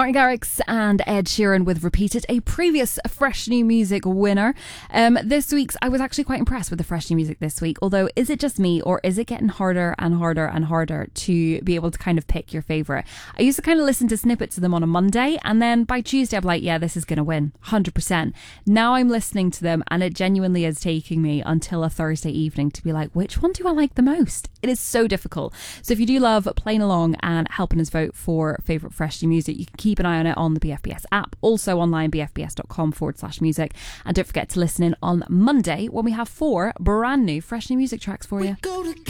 Martin Garrix and Ed Sheeran with Repeated, a previous Fresh New Music winner. This week's, I was actually quite impressed with the Fresh New Music this week, although is it just me or is it getting harder and harder and harder to be able to kind of pick your favourite? I used to kind of listen to snippets of them on a Monday and then by Tuesday I'm like, yeah, this is going to win, 100%. Now I'm listening to them and it genuinely is taking me until a Thursday evening to be like, which one do I like the most? It is so difficult. So if you do love playing along and helping us vote for favourite Fresh New Music, you can keep an eye on it on the BFBS app, also online bfbs.com/music, and don't forget to listen in on Monday when we have 4 brand new Fresh New Music tracks for you.